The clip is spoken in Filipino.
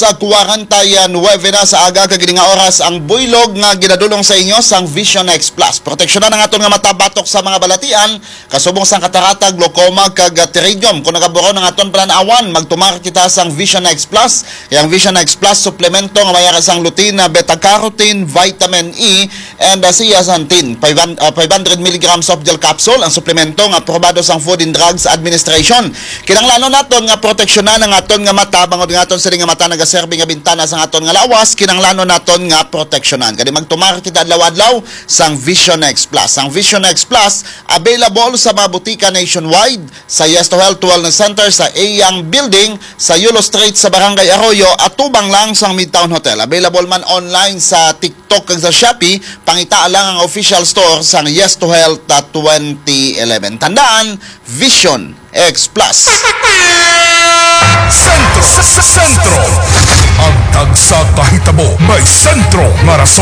Sa 49 na sa aga kagini nga oras ang buylog nga ginadulong sa inyo sang Vision X Plus. Proteksyonan ang aton nga mata batok sa mga balatian kasubong sang kataratag, glaucoma kag pterygium. Kung nagaburo ng aton plan-awan, magtumar kita sang Vision X Plus. Kaya ang Vision X Plus suplemento nga mayara sang lutein, beta-carotene, vitamin E and zeaxanthin. 500 mg soft gel capsule ang suplemento nga aprobado sang Food and Drugs Administration. Kinahanglan naton nga proteksyonan ang aton nga mata bangod nga aton sa nga mata serbi nga bintana sa aton nga lawas, kinahanglan naton nga proteksyonan. Kani magtumar kita adlaw-adlaw sang Vision X Plus. Ang Vision X Plus available sa mga butika nationwide, sa Yes to Health Wellness Center sa Ayang Building, sa Yulo Street sa Barangay Arroyo at tubang lang sa Midtown Hotel. Available man online sa TikTok kag sa Shopee, pangita lang ang official store sang Yes to Health 2011. Tandaan, Vision X Plus. Sentro! Ang tagsakahitabo may sentro nga rason.